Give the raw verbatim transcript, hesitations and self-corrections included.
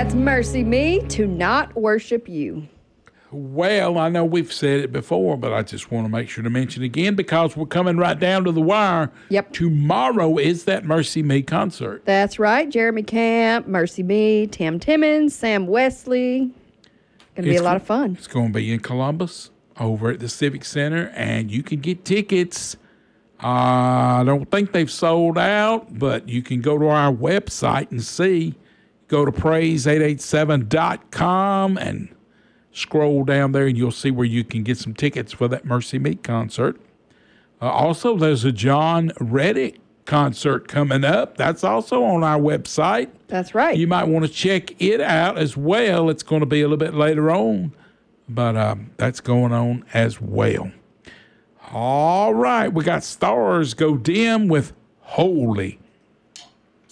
That's Mercy Me to Not Worship You. Well, I know we've said it before, but I just want to make sure to mention again because we're coming right down to the wire. Yep. Tomorrow is that Mercy Me concert. That's right. Jeremy Camp, Mercy Me, Tim Timmons, Sam Wesley. Going to be a lot of fun. It's going to be in Columbus over at the Civic Center, and you can get tickets. Uh, I don't think they've sold out, but you can go to our website and see. Go to praise eight eight seven dot com and scroll down there, and you'll see where you can get some tickets for that Mercy Me concert. Uh, also, there's a John Reddick concert coming up. That's also on our website. That's right. You might want to check it out as well. It's going to be a little bit later on, but um, that's going on as well. All right, we got Stars Go Dim with Holy